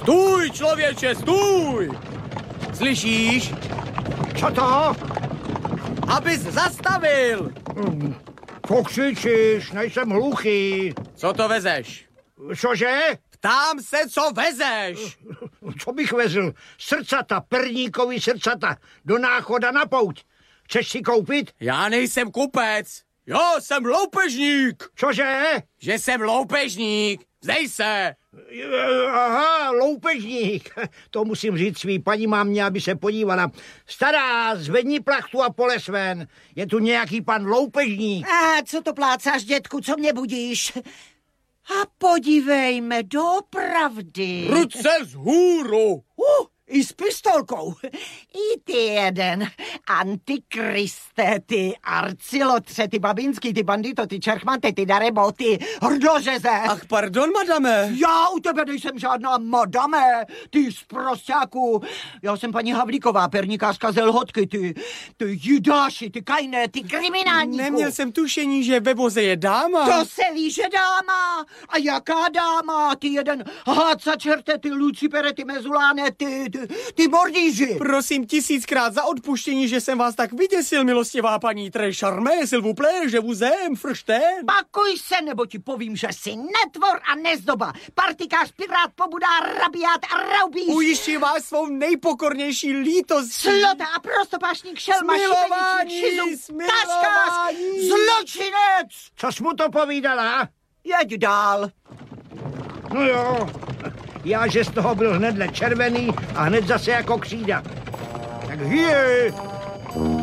Stůj, člověče, stůj! Slyšíš? Co to? Abys zastavil! Co křičíš? Nejsem hluchý. Co to vezeš? Cože? Ptám se, co vezeš? Co bych vezl? Srdcata, perníkový srdcata. Do náchoda na pouť. Chceš si koupit? Já nejsem kupec. Jo, jsem loupežník. Cože? Že jsem loupežník. Vzdej se. Aha, loupežník. To musím říct svý paní mámě, aby se podívala. Stará, zvedni plachtu a poles ven. Je tu nějaký pan loupežník. A co to plácáš, dětku, co mě budíš? A podívejme, doopravdy. Ruce vzhůru. I s pistolkou. I ty jeden. Antikriste, ty arcilotře, ty babinský, ty bandito, ty čerchmante, ty darebo, ty hrdořeze. Ach, pardon, madame. Já u tebe nejsem žádná madame, ty zprosťáku. Já jsem paní Havlíková, perníkářka z Lhotky, ty jidáši, ty kajné, ty kriminálníku. Neměl jsem tušení, že ve voze je dáma. To se ví, že dáma. A jaká dáma? Ty jeden háca čerte, ty Lucipere, ty mezuláne, ty mordíži. Prosím 1000krát za odpuštění, že jsem vás tak vyděsil, milostivá paní très charmé, s'il vous plaît, je vous aime, fršten. Pakuj se, nebo ti povím, že jsi netvor a nezdoba. Partikář, pirát, pobudá, rabiát a raubíš. Ujišťuji vás svou nejpokornější lítostí. Slota a prostopášník, šelma, Smilování, smilování. Zločinec. Co jsi mu to povídala? Jeď dál. No jo, já, že z toho byl hnedle červený a hned zase jako křída. Tak hyje!